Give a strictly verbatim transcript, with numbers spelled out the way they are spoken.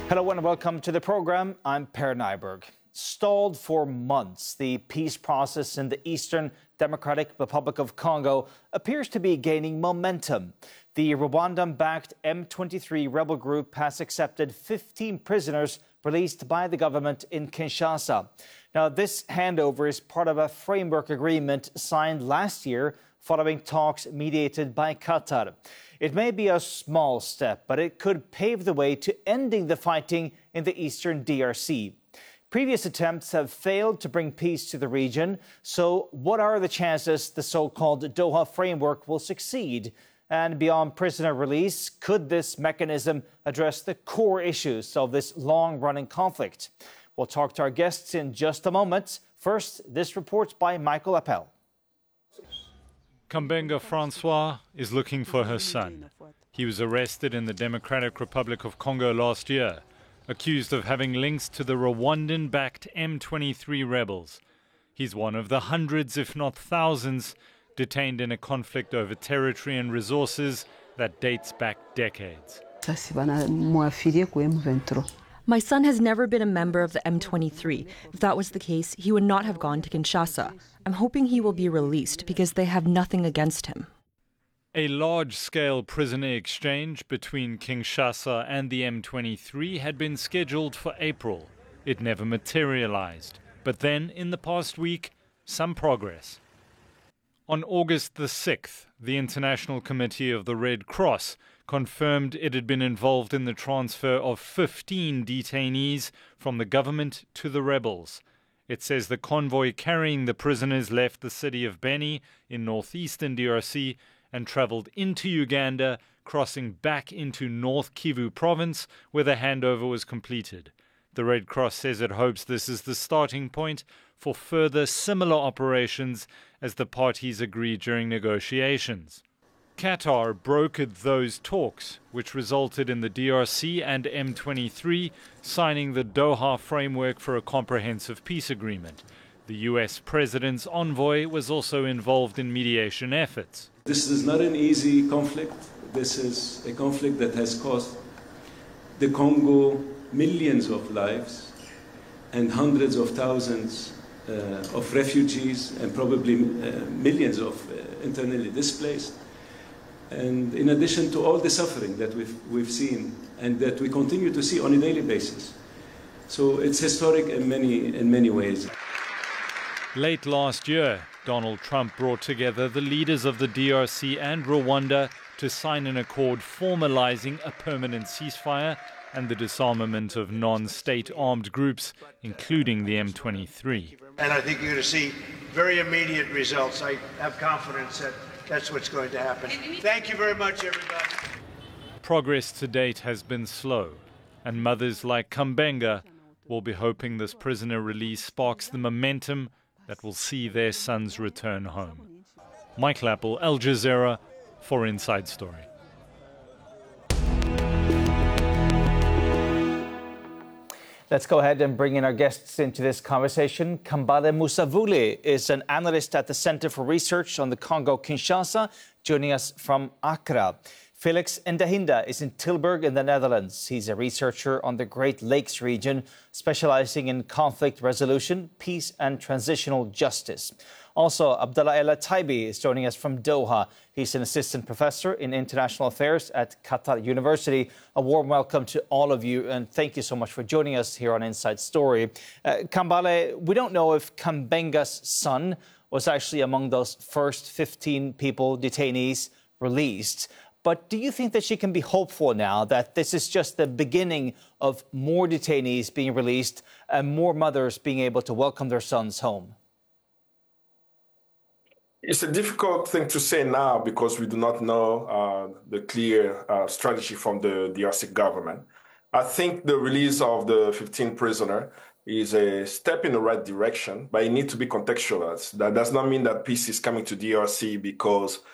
Hello and welcome to the program. I'm Per Nyberg. Stalled for months, the peace process in the Eastern Democratic Republic of Congo appears to be gaining momentum. The Rwandan-backed M twenty-three rebel group has accepted fifteen prisoners released by the government in Kinshasa. Now, this handover is part of a framework agreement signed last year following talks mediated by Qatar. It may be a small step, but it could pave the way to ending the fighting in the eastern D R C. Previous attempts have failed to bring peace to the region. So what are the chances the so-called Doha framework will succeed? And beyond prisoner release, could this mechanism address the core issues of this long-running conflict? We'll talk to our guests in just a moment. First, this report by Michael Appel. Kambenga Francois is looking for her son. He was arrested in the Democratic Republic of Congo last year, accused of having links to the Rwandan-backed M twenty-three rebels. He's one of the hundreds, if not thousands, detained in a conflict over territory and resources that dates back decades. My son has never been a member of the M twenty-three. If that was the case, he would not have gone to Kinshasa. I'm hoping he will be released because they have nothing against him. A large-scale prisoner exchange between Kinshasa and the M twenty-three had been scheduled for April. It never materialized. But then, in the past week, some progress. On August the sixth, the International Committee of the Red Cross confirmed it had been involved in the transfer of fifteen detainees from the government to the rebels. It says the convoy carrying the prisoners left the city of Beni in northeastern D R C and traveled into Uganda, crossing back into North Kivu province, where the handover was completed. The Red Cross says it hopes this is the starting point for further similar operations as the parties agreed during negotiations. Qatar brokered those talks, which resulted in the D R C and M twenty-three signing the Doha framework for a comprehensive peace agreement. The U S president's envoy was also involved in mediation efforts. This is not an easy conflict. This is a conflict that has cost the Congo millions of lives and hundreds of thousands uh, of refugees and probably uh, millions of uh, internally displaced. And in addition to all the suffering that we've, we've seen and that we continue to see on a daily basis. So it's historic in many, in many ways. Late last year, Donald Trump brought together the leaders of the D R C and Rwanda to sign an accord formalizing a permanent ceasefire and the disarmament of non-state armed groups, including the M twenty-three. And I think you're going to see very immediate results. I have confidence that that's what's going to happen. Thank you very much, everybody. Progress to date has been slow, and mothers like Kambenga will be hoping this prisoner release sparks the momentum that will see their sons return home. Michael Appel, Al Jazeera, for Inside Story. Let's go ahead and bring in our guests into this conversation. Kambale Musavuli is an analyst at the Center for Research on the Congo-Kinshasa, joining us from Accra. Felix Ndahinda is in Tilburg in the Netherlands. He's a researcher on the Great Lakes region, specializing in conflict resolution, peace and transitional justice. Also, Abdallah Ella Taibi is joining us from Doha. He's an assistant professor in international affairs at Qatar University. A warm welcome to all of you, and thank you so much for joining us here on Inside Story. Uh, Kambale, we don't know if Kambenga's son was actually among those first fifteen people, detainees, released. But do you think that she can be hopeful now that this is just the beginning of more detainees being released and more mothers being able to welcome their sons home? It's a difficult thing to say now because we do not know uh, the clear uh, strategy from the D R C government. I think the release of the fifteen prisoners is a step in the right direction, but it needs to be contextualized. That does not mean that peace is coming to D R C because